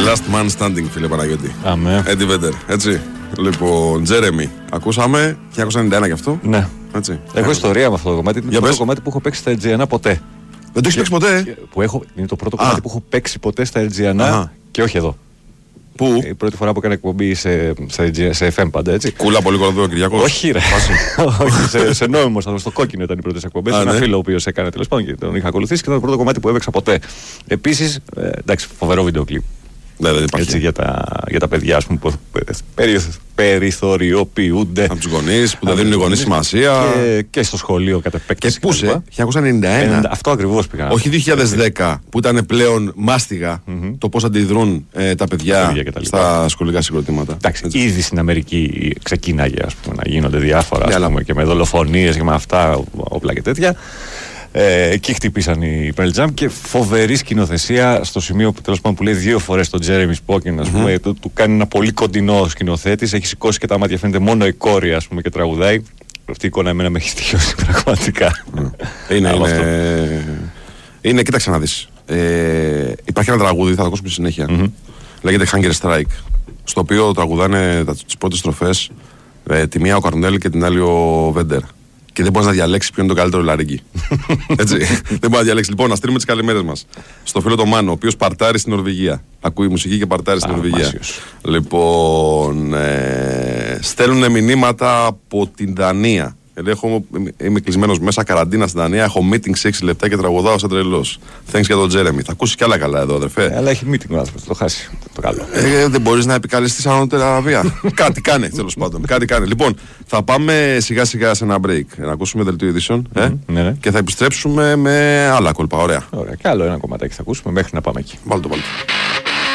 last man standing, φίλε Παναγιώτη. Αμέ. Eddie Vedder, έτσι. Λοιπόν, Jeremy, ακούσαμε 1991 γι' αυτό. Ναι. Έτσι. Έχω ιστορία με αυτό το κομμάτι. Είναι το πρώτο κομμάτι που έχω παίξει στα Ερτζιανά ποτέ. Δεν το έχει παίξει ποτέ? Είναι το πρώτο κομμάτι που έχω παίξει ποτέ στα Ερτζιανά και όχι εδώ. Πού? Η πρώτη φορά που έκανα εκπομπή σε FM πάντα, έτσι. Κούλα, πολύ κορδό, Κυριακός. Όχι, ρε. Όχι, σε νόμιμο σταθμό, στο Κόκκινο ήταν οι πρώτες εκπομπές. Ένα φίλο ο οποίος έκανε τέλος πάντων και τον είχα ακολουθήσει και ήταν το πρώτο κομμάτι που έπαιξα ποτέ. Επίσης, εντάξει, φοβερό βίντεο κλιπ. Ναι, δεν υπάρχει. Έτσι, για τα παιδιά, ας πούμε, που περιθωριοποιούνται από τους γονείς, που δεν δίνουν οι γονείς σημασία. Και στο σχολείο κατ' επέκταση. Και πού σε, 1991. Αυτό ακριβώς πήγα. Όχι 2010, που ήταν πλέον μάστιγα το πώς αντιδρούν τα παιδιά στα σχολικά συγκροτήματα. Εντάξει, ήδη στην Αμερική ξεκίναγε, ας πούμε, να γίνονται διάφορα, ας πούμε, και με δολοφονίες και με αυτά, όπλα και τέτοια. Εκεί χτυπήσαν οι Pearl Jam και φοβερή σκηνοθεσία στο σημείο που τέλος πάντων που λέει 2 φορές τον Jeremy Spoken, ας πούμε, του κάνει ένα πολύ κοντινό σκηνοθέτης, έχει σηκώσει και τα μάτια, φαίνεται μόνο η κόρη, ας πούμε, και τραγουδάει. Αυτή η εικόνα εμένα με έχει στοιχειώσει πραγματικά. Είναι, κοίταξε να δεις. Υπάρχει ένα τραγούδι, θα το ακούσουμε στη συνέχεια. Λέγεται Hunger Strike, στο οποίο τραγουδάνε τις πρώτες στροφές τη μία ο Καρνέλ και την άλλη ο Βέντερ. Και δεν μπορεί να διαλέξει ποιο είναι το καλύτερο λαρίγκι. Έτσι. Δεν μπορεί να διαλέξει. Λοιπόν, να στείλουμε τις καλημέρες μας στο φίλο το Μάνο, ο οποίος παρτάρει στην Νορβηγία. Ακούει μουσική και παρτάρει στην Νορβηγία. Λοιπόν, στέλνουν μηνύματα από την Δανία. Είμαι κλεισμένος μέσα, καραντίνα στην Δανία. Έχω meeting σε 6 λεπτά και τραγουδάω σαν τρελός. Thanks για τον Τζέρεμι. Θα ακούσει κι άλλα καλά εδώ, αδερφέ. Αλλά έχει meeting ο άνθρωπος, το χάσει. Το καλό. Δεν μπορείς να επικαλεστείς ανώτερα βία. Κάτι κάνε, τέλος πάντων. Κάτι κάνε. Λοιπόν, θα πάμε σιγά σιγά σε ένα break. Να ακούσουμε δελτίο ειδήσεων. Και θα επιστρέψουμε με άλλα κόλπα. Ωραία. Ωραία. Και άλλο ένα κομματάκι θα ακούσουμε μέχρι να πάμε εκεί. Βάλτε το.